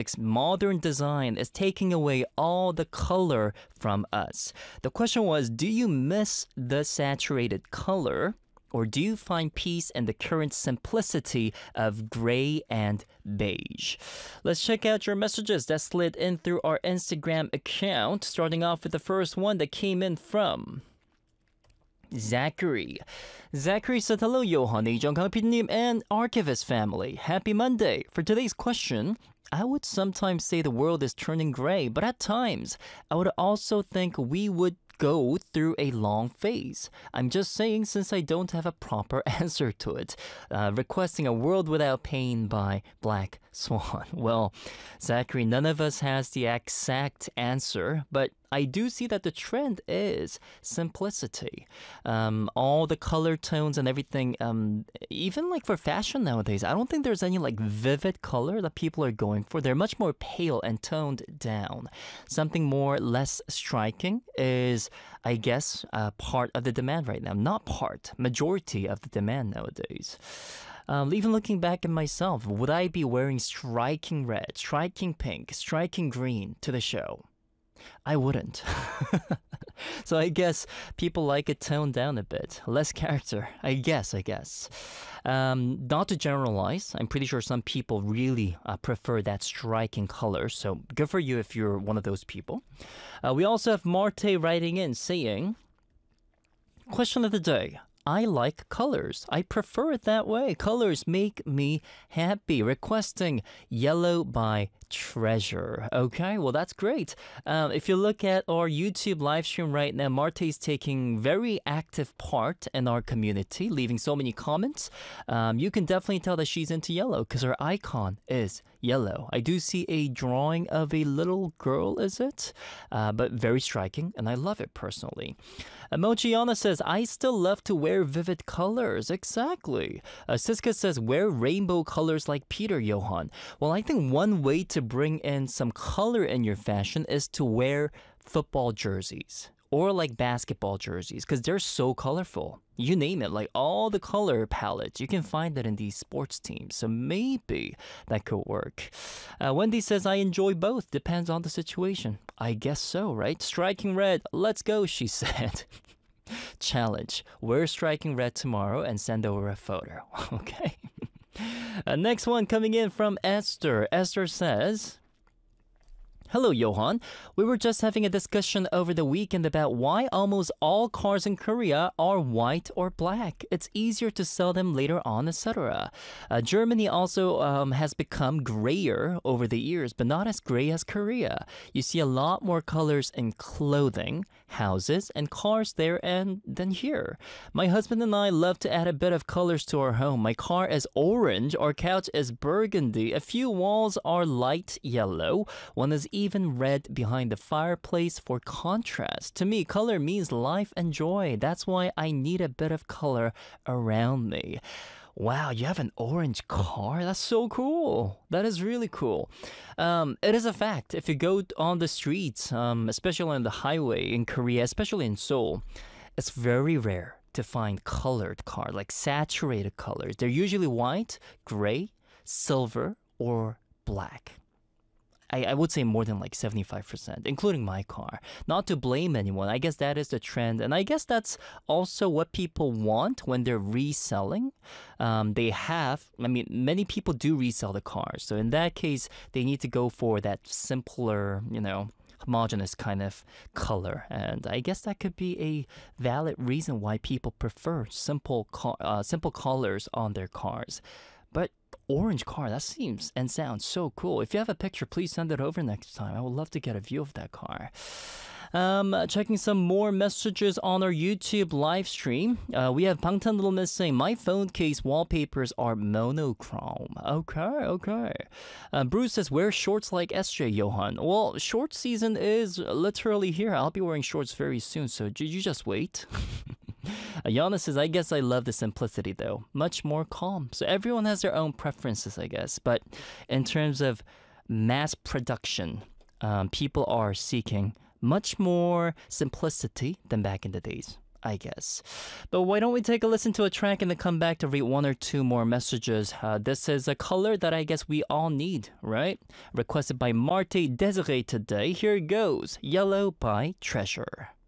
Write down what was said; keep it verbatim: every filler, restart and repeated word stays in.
aesthetics, modern design is taking away all the color from us. The question was, do you miss the saturated color? Or do you find peace in the current simplicity of gray and beige? Let's check out your messages that slid in through our Instagram account, starting off with the first one that came in from Zachary. Zachary said, hello, Johan, 이정강 피디님, and Archivist family. Happy Monday. For today's question, I would sometimes say the world is turning gray, but at times, I would also think we would go through a long phase. I'm just saying since I don't have a proper answer to it. Uh, requesting a world without pain by Black Swan. Well, Zachary, none of us has the exact answer, but I do see that the trend is simplicity. Um, all the color tones and everything, um, even like for fashion nowadays, I don't think there's any like vivid color that people are going for. They're much more pale and toned down. Something more less striking is, I guess, uh, part of the demand right now. Not part, majority of the demand nowadays. Um, even looking back at myself, would I be wearing striking red, striking pink, striking green to the show? I wouldn't. So I guess people like it toned down a bit. Less character. I guess, I guess. Um, not to generalize, I'm pretty sure some people really uh, prefer that striking color. So good for you if you're one of those people. Uh, we also have Marte writing in saying, question of the day. I like colors. I prefer it that way. Colors make me happy. Requesting Yellow by Treasure. Okay, well, that's great. Um, if you look at our YouTube live stream right now, Marte is taking very active part in our community, leaving so many comments. Um, you can definitely tell that she's into yellow because her icon is yellow. I do see a drawing of a little girl, is it? Uh, but very striking, and I love it personally. Emojiana says, I still love to wear vivid colors. Exactly. Uh, Siska says, wear rainbow colors like Peter, Johan. Well, I think one way to bring in some color in your fashion is to wear football jerseys or like basketball jerseys because they're so colorful. You name it, like all the color palettes, you can find that in these sports teams. So maybe that could work. Uh, Wendy says, I enjoy both. Depends on the situation. I guess so, right? Striking red, let's go, she said. Challenge. Wear striking red tomorrow and send over a photo. Okay. Uh, next one coming in from Esther. Esther says, hello, Johan. We were just having a discussion over the weekend about why almost all cars in Korea are white or black. It's easier to sell them later on, et cetera. Uh, Germany also um, has become grayer over the years, but not as gray as Korea. You see a lot more colors in clothing, houses, and cars there and than here. My husband and I love to add a bit of colors to our home. My car is orange, our couch is burgundy, a few walls are light yellow, one is even red behind the fireplace for contrast. To me, color means life and joy. That's why I need a bit of color around me. Wow, you have an orange car? That's so cool. That is really cool. Um, it is a fact. If you go on the streets, um, especially on the highway in Korea, especially in Seoul, it's very rare to find colored cars, like saturated colors. They're usually white, gray, silver, or black. I, I would say more than like seventy-five percent, including my car. Not to blame anyone. I guess that is the trend. And I guess that's also what people want when they're reselling. Um, they have, I mean, many people do resell the cars. So in that case, they need to go for that simpler, you know, homogeneous kind of color. And I guess that could be a valid reason why people prefer simple, co- uh, simple colors on their cars. But orange car, that seems and sounds so cool. If you have a picture, please send it over next time. I would love to get a view of that car. Um, checking some more messages on our YouTube live stream. Uh, we have Bangtan Little Miss saying, my phone case wallpapers are monochrome. Okay, okay. Uh, Bruce says, wear shorts like S J, Johan. Well, short season is literally here. I'll be wearing shorts very soon, so you just wait. Yana says, I guess I love the simplicity though. Much more calm. So everyone has their own preferences, I guess. But in terms of mass production, um, people are seeking much more simplicity than back in the days. I guess. But why don't we take a listen to a track and then come back to read one or two more messages? Uh, this is a color that I guess we all need, right? Requested by Marte Desiree today. Here it goes Yellow by Treasure.